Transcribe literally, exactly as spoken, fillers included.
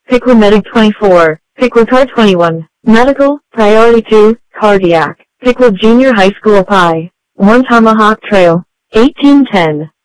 Piqua Medic twenty-four, Piqua Car twenty-one, Medical, Priority two, Cardiac, Piqua Junior High School Pi, one Tomahawk Trail, eighteen ten.